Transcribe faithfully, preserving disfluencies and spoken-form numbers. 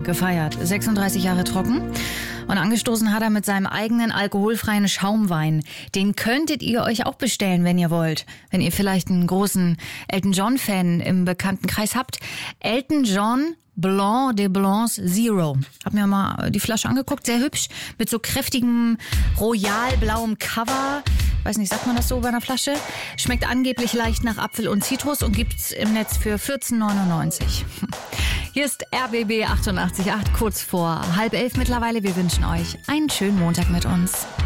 gefeiert. sechsunddreißig Jahre trocken. Und angestoßen hat er mit seinem eigenen alkoholfreien Schaumwein. Den könntet ihr euch auch bestellen, wenn ihr wollt. Wenn ihr vielleicht einen großen Elton John-Fan im Bekanntenkreis habt. Elton John Blanc de Blancs Zero. Hab mir mal die Flasche angeguckt, sehr hübsch, mit so kräftigem royalblauem Cover. Weiß nicht, sagt man das so bei einer Flasche? Schmeckt angeblich leicht nach Apfel und Zitrus und gibt's im Netz für vierzehn neunundneunzig. Hier ist R B B achtundachtzig Komma acht, kurz vor halb elf mittlerweile. Wir wünschen euch einen schönen Montag mit uns.